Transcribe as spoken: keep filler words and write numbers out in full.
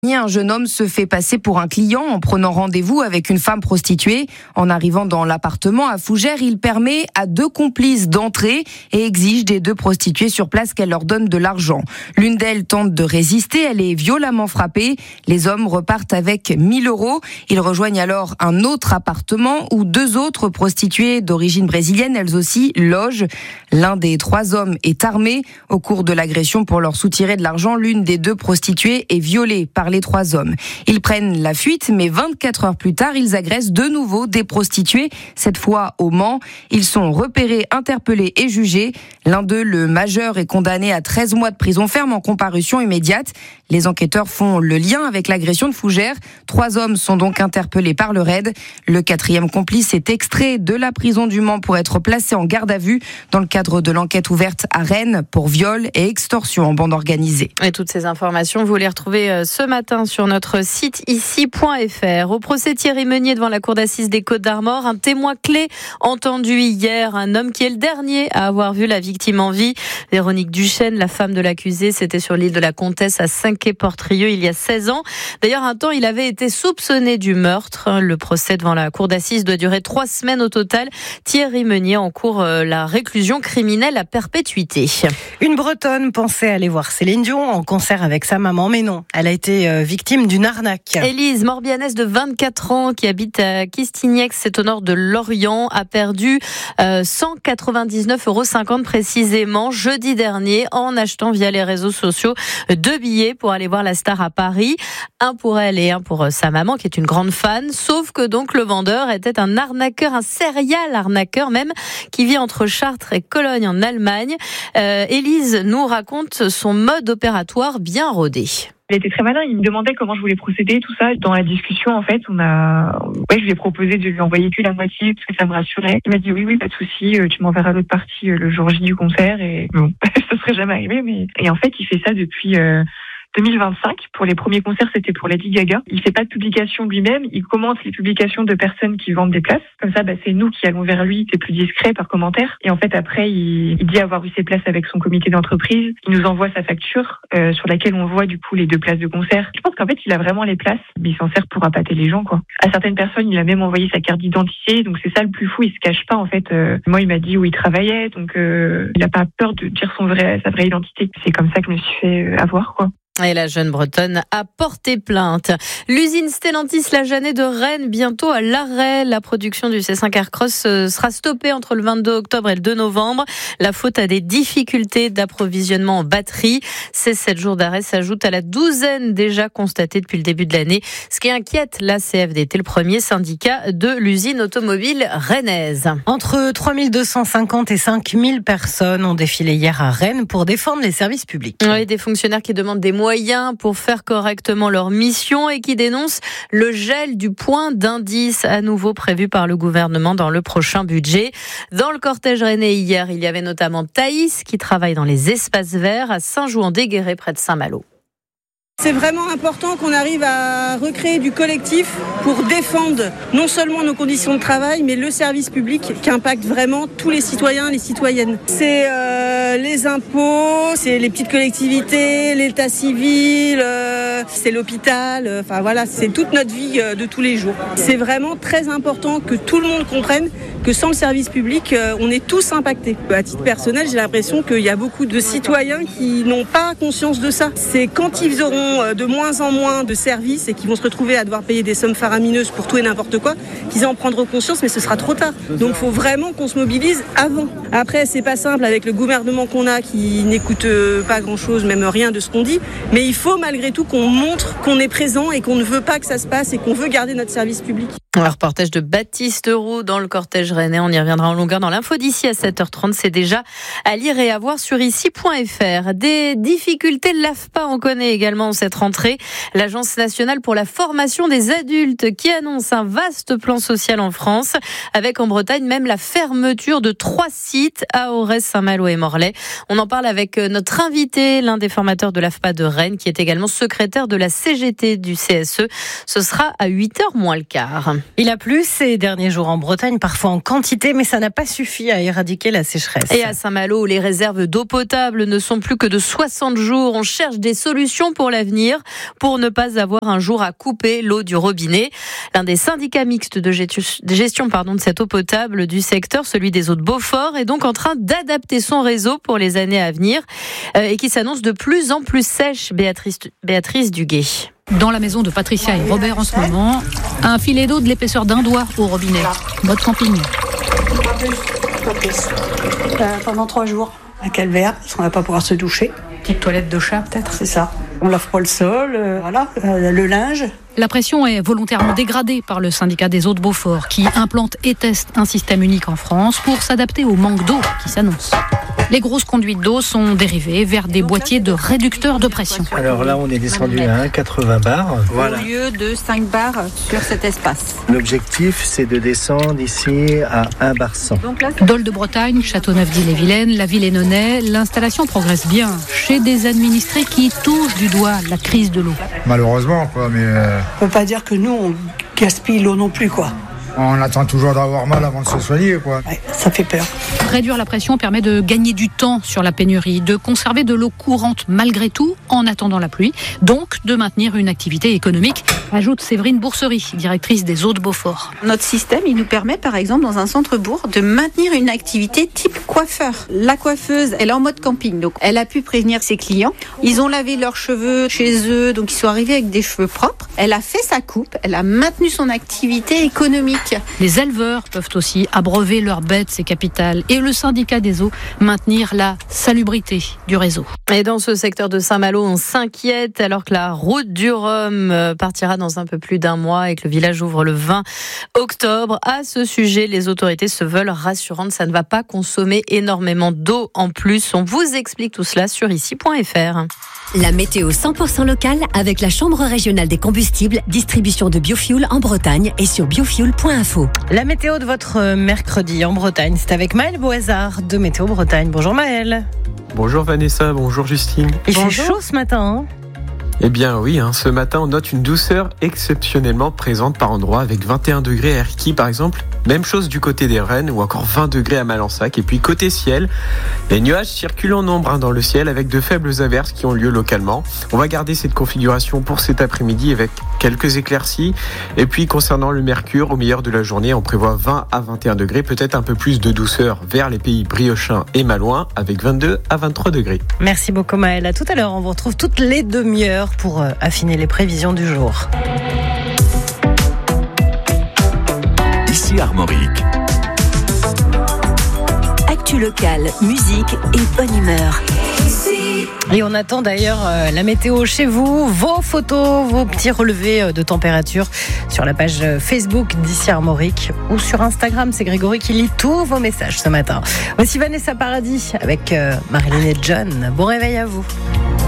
Un jeune homme se fait passer pour un client en prenant rendez-vous avec une femme prostituée. En arrivant dans l'appartement à Fougères, il permet à deux complices d'entrer et exige des deux prostituées sur place qu'elles leur donnent de l'argent. L'une d'elles tente de résister, elle est violemment frappée. Les hommes repartent avec mille euros. Ils rejoignent alors un autre appartement où deux autres prostituées d'origine brésilienne, elles aussi, logent. L'un des trois hommes est armé. Au cours de l'agression, pour leur soutirer de l'argent, l'une des deux prostituées est violée par les trois hommes. Ils prennent la fuite, mais vingt-quatre heures plus tard, ils agressent de nouveau des prostituées, cette fois au Mans. Ils sont repérés, interpellés et jugés. L'un d'eux, le majeur, est condamné à treize mois de prison ferme en comparution immédiate. Les enquêteurs font le lien avec l'agression de Fougères. Trois hommes sont donc interpellés par le raid. Le quatrième complice est extrait de la prison du Mans pour être placé en garde à vue dans le cadre de l'enquête ouverte à Rennes pour viol et extorsion en bande organisée. Et toutes ces informations, vous les retrouvez ce matin sur notre site ici point f r. Au procès Thierry Meunier devant la cour d'assises des Côtes-d'Armor, un témoin clé entendu hier, un homme qui est le dernier à avoir vu la victime en vie. Véronique Duchesne, la femme de l'accusé, c'était sur l'île de la Comtesse à Saint-Quay-Portrieux il y a seize ans. D'ailleurs, un temps, il avait été soupçonné du meurtre. Le procès devant la cour d'assises doit durer trois semaines au total. Thierry Meunier encourt la réclusion criminelle à perpétuité. Une Bretonne pensait aller voir Céline Dion en concert avec sa maman, mais non, elle a été victime d'une arnaque. Élise, morbihannaise de vingt-quatre ans, qui habite à Kistignex, c'est au nord de Lorient, a perdu euh, cent quatre-vingt-dix-neuf euros cinquante précisément jeudi dernier en achetant via les réseaux sociaux deux billets pour aller voir la star à Paris. Un pour elle et un pour sa maman, qui est une grande fan. Sauf que donc le vendeur était un arnaqueur, un serial arnaqueur même, qui vit entre Chartres et Cologne en Allemagne. Euh, Élise nous raconte son mode opératoire bien rodé. Il était très malin, il me demandait comment je voulais procéder, tout ça. Dans la discussion, en fait, on a, ouais, je lui ai proposé de lui envoyer que la moitié, parce que ça me rassurait. Il m'a dit oui, oui, pas de souci, tu m'enverras l'autre partie le jour J du concert, et bon, ça serait jamais arrivé, mais, et en fait, il fait ça depuis, euh, deux mille vingt-cinq. Pour les premiers concerts, c'était pour Lady Gaga. Il fait pas de publication lui-même, il commente les publications de personnes qui vendent des places. Comme ça, bah, c'est nous qui allons vers lui, c'est plus discret par commentaire. Et en fait, après, il, il dit avoir eu ses places avec son comité d'entreprise. Il nous envoie sa facture, euh, sur laquelle on voit du coup les deux places de concert. Je pense qu'en fait, il a vraiment les places, mais il s'en sert pour appâter les gens, quoi. À certaines personnes, il a même envoyé sa carte d'identité, donc c'est ça le plus fou, il se cache pas, en fait. Euh, moi, il m'a dit où il travaillait, donc euh, il a pas peur de dire son vrai, sa vraie identité. C'est comme ça que je me suis fait euh, avoir, quoi. Et la jeune Bretonne a porté plainte. L'usine Stellantis La Jeannet de Rennes, bientôt à l'arrêt. La production du C cinq Aircross sera stoppée entre le vingt-deux octobre et le deux novembre. La faute à des difficultés d'approvisionnement en batterie. Ces sept jours d'arrêt s'ajoutent à la douzaine déjà constatée depuis le début de l'année. Ce qui inquiète la C F D T, le premier syndicat de l'usine automobile rennaise. Entre trois mille deux cent cinquante et cinq mille personnes ont défilé hier à Rennes pour défendre les services publics. Oui, des fonctionnaires qui demandent des moyens pour faire correctement leur mission et qui dénoncent le gel du point d'indice à nouveau prévu par le gouvernement dans le prochain budget. Dans le cortège rennais hier, il y avait notamment Thaïs qui travaille dans les espaces verts à Saint-Jouan-des-Guérets près de Saint-Malo. C'est vraiment important qu'on arrive à recréer du collectif pour défendre non seulement nos conditions de travail, mais le service public qui impacte vraiment tous les citoyens et les citoyennes. C'est euh, les impôts, c'est les petites collectivités, l'état civil, euh, c'est l'hôpital, euh, enfin voilà, c'est toute notre vie euh, de tous les jours. C'est vraiment très important que tout le monde comprenne que sans le service public, euh, on est tous impactés. À titre personnel, j'ai l'impression qu'il y a beaucoup de citoyens qui n'ont pas conscience de ça. C'est quand ils auront de moins en moins de services et qui vont se retrouver à devoir payer des sommes faramineuses pour tout et n'importe quoi, qu'ils en prendront conscience, mais ce sera trop tard. Donc il faut vraiment qu'on se mobilise avant. Après, c'est pas simple avec le gouvernement qu'on a qui n'écoute pas grand-chose, même rien de ce qu'on dit, mais il faut malgré tout qu'on montre qu'on est présent et qu'on ne veut pas que ça se passe et qu'on veut garder notre service public. Un reportage de Baptiste Roux dans le cortège rennais. On y reviendra en longueur dans l'info d'ici à sept heures trente. C'est déjà à lire et à voir sur ici point f r. Des difficultés de l'A F P A, on connaît également cette rentrée. L'Agence nationale pour la formation des adultes qui annonce un vaste plan social en France, avec en Bretagne même la fermeture de trois sites à Aurès, Saint-Malo et Morlaix. On en parle avec notre invité, l'un des formateurs de l'A F P A de Rennes, qui est également secrétaire concert de la C G T du C S E. Ce sera à huit heures moins le quart. Il a plu ces derniers jours en Bretagne, parfois en quantité, mais ça n'a pas suffi à éradiquer la sécheresse. Et à Saint-Malo, où les réserves d'eau potable ne sont plus que de soixante jours, on cherche des solutions pour l'avenir, pour ne pas avoir un jour à couper l'eau du robinet. L'un des syndicats mixtes de gestion pardon, de cette eau potable du secteur, celui des eaux de Beaufort, est donc en train d'adapter son réseau pour les années à venir euh, et qui s'annonce de plus en plus sèche. Béatrice, Béatrice Duguay. Dans la maison de Patricia et Robert en ce moment, un filet d'eau de l'épaisseur d'un doigt au robinet. Mode camping. Pas plus, pas plus. Euh, pendant trois jours. Un calvaire, parce qu'on va pas pouvoir se doucher. Petite toilette de chat peut-être. C'est ça. On lave pas le sol, euh, voilà, euh, le linge. La pression est volontairement dégradée par le syndicat des eaux de Beaufort qui implante et teste un système unique en France pour s'adapter au manque d'eau qui s'annonce. Les grosses conduites d'eau sont dérivées vers des boîtiers de réducteurs de pression. Alors là, on est descendu à un virgule quatre-vingts bars. Voilà. Au lieu de cinq bars sur cet espace. L'objectif, c'est de descendre ici à un bar cent. Dol de Bretagne, Châteauneuf-d'Ille-et-Vilaine, la Ville-et-Nonay, l'installation progresse bien chez des administrés qui touchent du doigt la crise de l'eau. Malheureusement, quoi, mais... Euh... On peut pas dire que nous, on gaspille l'eau non plus, quoi. On attend toujours d'avoir mal avant de se soigner, quoi. Ouais, ça fait peur. Réduire la pression permet de gagner du temps sur la pénurie, de conserver de l'eau courante malgré tout en attendant la pluie, donc de maintenir une activité économique, ajoute Séverine Boursery, directrice des eaux de Beaufort. Notre système, il nous permet par exemple dans un centre-bourg de maintenir une activité type coiffeur. La coiffeuse, elle est en mode camping, donc elle a pu prévenir ses clients. Ils ont lavé leurs cheveux chez eux, donc ils sont arrivés avec des cheveux propres. Elle a fait sa coupe, elle a maintenu son activité économique. Les éleveurs peuvent aussi abreuver leurs bêtes, c'est capital. Et le syndicat des eaux maintenir la salubrité du réseau. Et dans ce secteur de Saint-Malo, on s'inquiète alors que la route du Rhum partira dans un peu plus d'un mois et que le village ouvre le vingt octobre. À ce sujet, les autorités se veulent rassurantes. Ça ne va pas consommer énormément d'eau en plus. On vous explique tout cela sur ici point f r. La météo cent pour cent locale avec la Chambre régionale des combustibles, distribution de biofuel en Bretagne et sur biofuel point info. La météo de votre mercredi en Bretagne, c'est avec Maël Boisard de Météo Bretagne. Bonjour Maël. Bonjour Vanessa, bonjour Justine. Il bonjour. fait chaud ce matin, hein ? Eh bien oui, hein, ce matin on note une douceur exceptionnellement présente par endroits avec vingt et un degrés à Erquy par exemple. Même chose du côté des Rennes ou encore vingt degrés à Malensac. Et puis côté ciel, les nuages circulent en nombre hein, dans le ciel avec de faibles averses qui ont lieu localement. On va garder cette configuration pour cet après-midi avec quelques éclaircies. Et puis concernant le mercure, au milieu de la journée, on prévoit vingt à vingt et un degrés, peut-être un peu plus de douceur vers les pays briochins et malouins avec vingt-deux à vingt-trois degrés. Merci beaucoup Maël. À tout à l'heure, on vous retrouve toutes les demi-heures pour affiner les prévisions du jour. Ici Armorique. Actu locale, musique et bonne humeur. Et on attend d'ailleurs euh, la météo chez vous, vos photos, vos petits relevés de température sur la page Facebook d'Ici Armorique ou sur Instagram. C'est Grégory qui lit tous vos messages ce matin. Voici Vanessa Paradis avec euh, Marilyn et John. Bon réveil à vous.